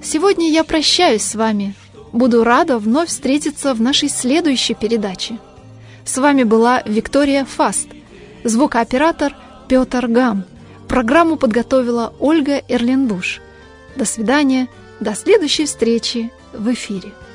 Сегодня я прощаюсь с вами. Буду рада вновь встретиться в нашей следующей передаче. С вами была Виктория Фаст, звукооператор Петр Гам. Программу подготовила Ольга Эрленбуш. До свидания, до следующей встречи в эфире.